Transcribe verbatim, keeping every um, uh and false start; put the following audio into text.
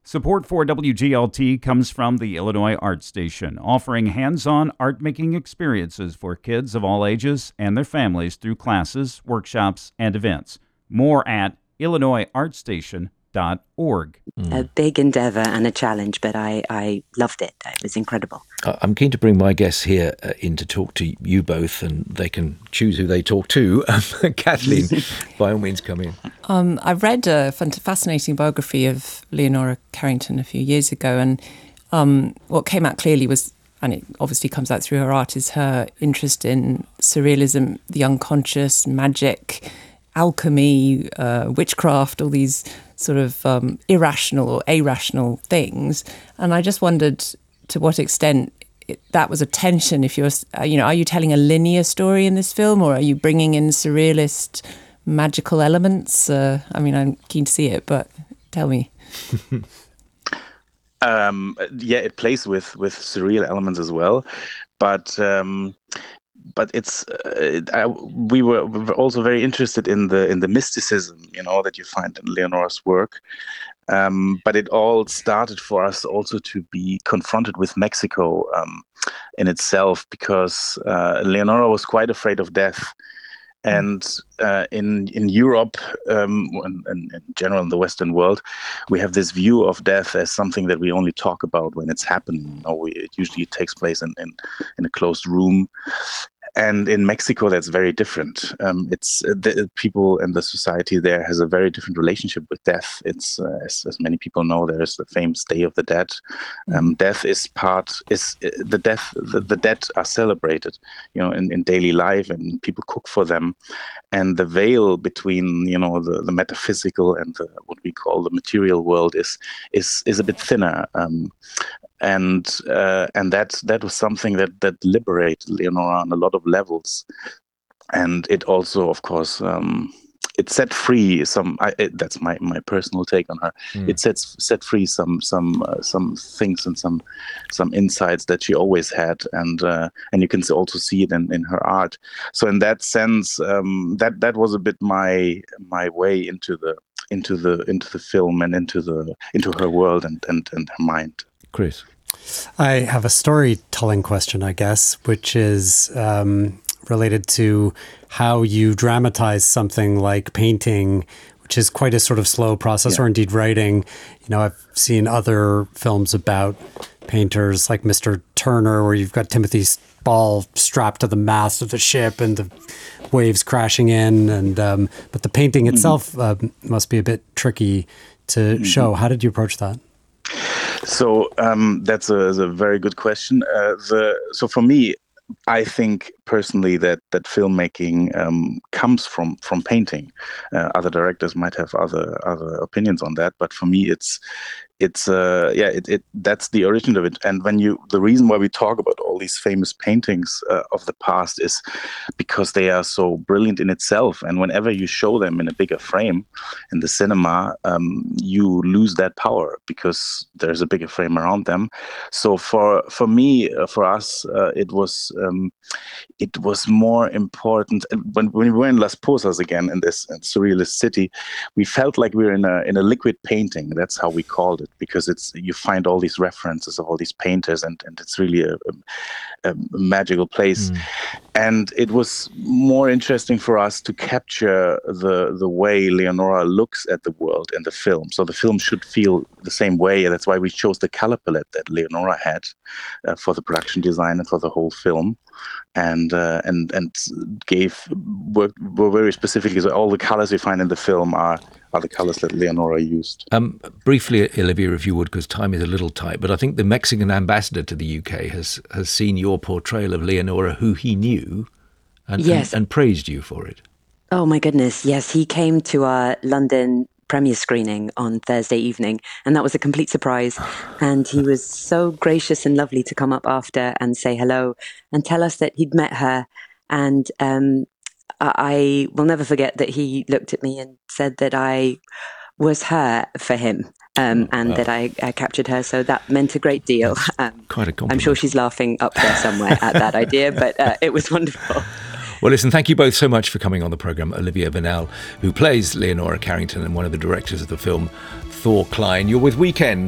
Support for W G L T comes from the Illinois Art Station, offering hands-on art-making experiences for kids of all ages and their families through classes, workshops, and events. More at illinois art station dot org. Mm. A big endeavor and a challenge, but I, I loved it. It was incredible. I'm keen to bring my guests here uh, in to talk to you both, and they can choose who they talk to. Kathleen, by all means, come in. Um, I read a fascinating biography of Leonora Carrington a few years ago, and um, what came out clearly was, and it obviously comes out through her art, is her interest in surrealism, the unconscious, magic, alchemy, uh, witchcraft, all these sort of um, irrational or irrational things. And I just wondered to what extent it, that was a tension. If you're, uh, you know, are you telling a linear story in this film, or are you bringing in surrealist magical elements? Uh, I mean, I'm keen to see it, but tell me. um, yeah, it plays with, with surreal elements as well. But um, but it's uh, I, we, were, we were also very interested in the in the mysticism, you know, that you find in Leonora's work. Um, but it all started for us also to be confronted with Mexico um, in itself, because uh, Leonora was quite afraid of death. And uh, in in Europe, um, and, and in general in the Western world, we have this view of death as something that we only talk about when it's happening. You know, we, it usually takes place in, in, in a closed room. And in Mexico, that's very different. Um, it's uh, the people and the society there has a very different relationship with death. It's uh, as, as many people know, there is the famous Day of the Dead. Um, death is part is uh, the death. The, the dead are celebrated, you know, in, in daily life, and people cook for them. And the veil between, you know, the, the metaphysical and the, what we call the material world is is is a bit thinner. Um, And uh, and that that was something that that liberated Leonora on a lot of levels, and it also, of course, um, it set free some. I, it, that's my, my personal take on her. Mm. It sets set free some some uh, some things and some some insights that she always had, and uh, and you can also see it in, in her art. So in that sense, um, that that was a bit my my way into the into the into the film and into the into her world and and, and her mind. Chris? I have a storytelling question, I guess, which is um, related to how you dramatize something like painting, which is quite a sort of slow process, yeah. or indeed writing. You know, I've seen other films about painters like Mister Turner, where you've got Timothy Spall strapped to the mast of the ship and the waves crashing in. And um, but the painting itself mm-hmm. uh, must be a bit tricky to mm-hmm. show. How did you approach that? So um, that's a, is a very good question. Uh, the so for me, I think personally that that filmmaking um, comes from from painting. Uh, other directors might have other other opinions on that, but for me, it's it's uh, yeah, it, it that's the origin of it. And when you the reason why we talk about all these famous paintings uh, of the past is because they are so brilliant in itself. And whenever you show them in a bigger frame in the cinema, um, you lose that power because there's a bigger frame around them. So for for me, uh, for us, uh, it was um, it was more important when when we were in Las Posas again in this surrealist city. We felt like we were in a in a liquid painting. That's how we called it, because it's you find all these references of all these painters, and, and it's really a, a, a magical place. Mm. And it was more interesting for us to capture the the way Leonora looks at the world in the film. So the film should feel the same way. That's why we chose the color palette that Leonora had uh, for the production design and for the whole film. And uh, and and gave were, were very specific. So all the colors you find in the film are are the colors that Leonora used. Um, briefly, Olivia, if you would, because time is a little tight. But I think the Mexican ambassador to the U K has has seen your portrayal of Leonora, who he knew, and yes. and, and praised you for it. Oh my goodness! Yes, he came to our London premiere screening on Thursday evening, and that was a complete surprise. And he was so gracious and lovely to come up after and say hello and tell us that he'd met her. And um, I will never forget that he looked at me and said that I was her for him, um, and wow. that I, I captured her. So that meant a great deal. Um, quite a compliment. I'm sure she's laughing up there somewhere at that idea, but uh, it was wonderful. Well, listen, thank you both so much for coming on the programme. Olivia Bernal, who plays Leonora Carrington and one of the directors of the film, Thor Klein. You're with Weekend.